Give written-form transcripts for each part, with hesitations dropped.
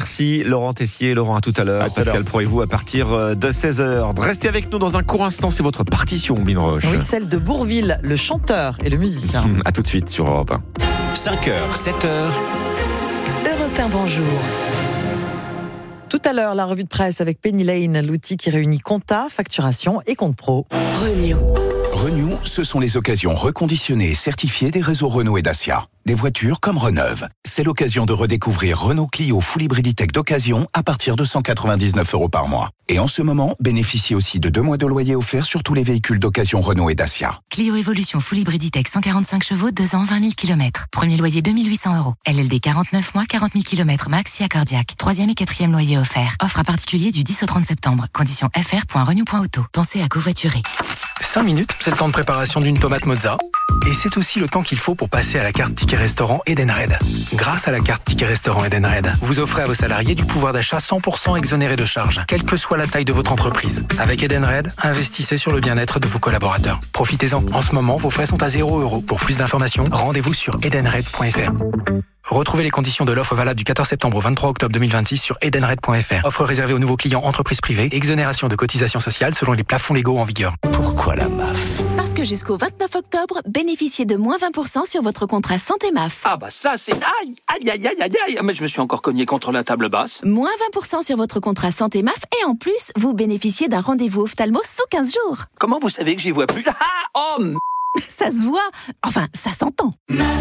Merci Laurent Tessier. Laurent, à tout à l'heure. Pascal Pro et vous à partir de 16h. Restez avec nous dans un court instant, c'est votre partition, Blin Roche. Oui, celle de Bourvil, le chanteur et le musicien. À tout de suite sur Europe 1. 5h, 7h. Europe 1, bonjour. Tout à l'heure, la revue de presse avec Penny Lane, l'outil qui réunit compta, facturation et compte pro. Renew, ce sont les occasions reconditionnées et certifiées des réseaux Renault et Dacia. Des voitures comme Reneuve. C'est l'occasion de redécouvrir Renault Clio Full Hybriditech d'occasion à partir de 199 € par mois. Et en ce moment, bénéficiez aussi de 2 mois de loyer offert sur tous les véhicules d'occasion Renault et Dacia. Clio Evolution Full Hybriditech 145 chevaux, 2 ans, 20 000 km. Premier loyer 2 800 €. LLD 49 mois, 40 000 km max, si accordiaque. 3e et 4e loyer offert. Offre à particulier du 10 au 30 septembre. Conditions fr.renew.auto. Pensez à covoiturer. 5 minutes, c'est le temps de préparation d'une tomate mozza. Et c'est aussi le temps qu'il faut pour passer à la carte Ticket Restaurant Edenred. Grâce à la carte Ticket Restaurant Edenred, vous offrez à vos salariés du pouvoir d'achat 100% exonéré de charges, quelle que soit la taille de votre entreprise. Avec Edenred, investissez sur le bien-être de vos collaborateurs. Profitez-en. En ce moment, vos frais sont à 0 €. Pour plus d'informations, rendez-vous sur edenred.fr. Retrouvez les conditions de l'offre valable du 14 septembre au 23 octobre 2026 sur edenred.fr. Offre réservée aux nouveaux clients entreprises privées. Exonération de cotisations sociales selon les plafonds légaux en vigueur. Pourquoi la MAF ? Parce que jusqu'au 29 octobre, bénéficiez de moins 20% sur votre contrat santé MAF. Ah bah ça c'est... Aïe. Mais je me suis encore cogné contre la table basse. Moins 20% sur votre contrat santé MAF et en plus, vous bénéficiez d'un rendez-vous ophtalmo sous 15 jours. Comment vous savez que j'y vois plus? Ça se voit. Enfin, ça s'entend.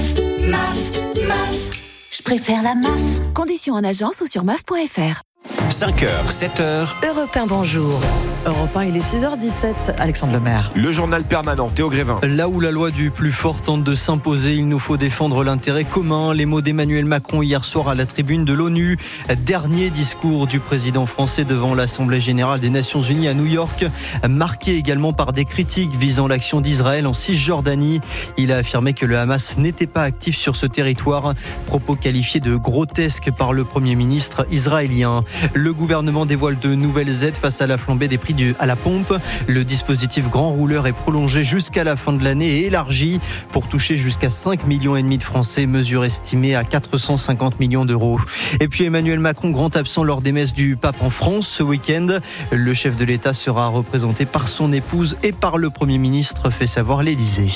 Je préfère la MAF. Conditions en agence ou sur MAF.fr. 5h, 7h. Europe 1, bonjour. Europe 1, il est 6h17. Alexandre Lemaire. Le journal permanent, Théo Grévin. Là où la loi du plus fort tente de s'imposer, il nous faut défendre l'intérêt commun. Les mots d'Emmanuel Macron hier soir à la tribune de l'ONU. Dernier discours du président français devant l'Assemblée générale des Nations Unies à New York, marqué également par des critiques visant l'action d'Israël en Cisjordanie. Il a affirmé que le Hamas n'était pas actif sur ce territoire, propos qualifiés de grotesques par le Premier ministre israélien. Le gouvernement dévoile de nouvelles aides face à la flambée des prix à la pompe. Le dispositif grand rouleur est prolongé jusqu'à la fin de l'année et élargi pour toucher jusqu'à 5,5 millions de Français, mesure estimée à 450 millions d'euros. Et puis Emmanuel Macron, grand absent lors des messes du pape en France ce week-end. Le chef de l'État sera représenté par son épouse et par le Premier ministre, fait savoir l'Élysée.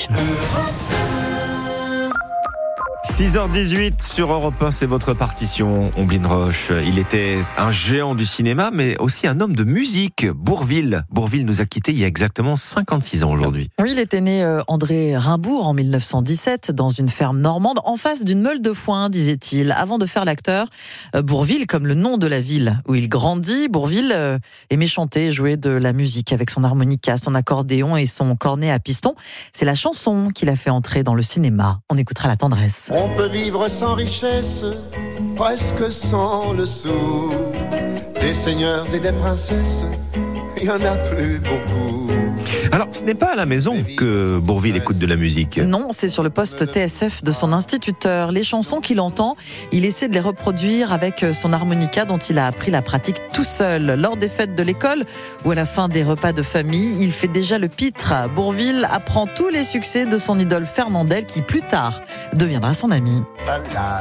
6h18 sur Europe 1, c'est votre partition, Omblin Roche. Il était un géant du cinéma, mais aussi un homme de musique. Bourvil nous a quittés il y a exactement 56 ans aujourd'hui. Oui, il était né André Rimbourg en 1917 dans une ferme normande en face d'une meule de foin, disait-il. Avant de faire l'acteur, Bourvil, comme le nom de la ville où il grandit, Bourvil aimait chanter, jouer de la musique avec son harmonica, son accordéon et son cornet à piston. C'est la chanson qui l'a fait entrer dans le cinéma. On écoutera La tendresse. On peut vivre sans richesse, presque sans le sou. Des seigneurs et des princesses, il n'y en a plus beaucoup. Alors, ce n'est pas à la maison que Bourvil écoute de la musique. Non, c'est sur le poste TSF de son instituteur. Les chansons qu'il entend, il essaie de les reproduire avec son harmonica dont il a appris la pratique tout seul. Lors des fêtes de l'école ou à la fin des repas de famille, il fait déjà le pitre. Bourvil apprend tous les succès de son idole Fernandel qui plus tard deviendra son ami.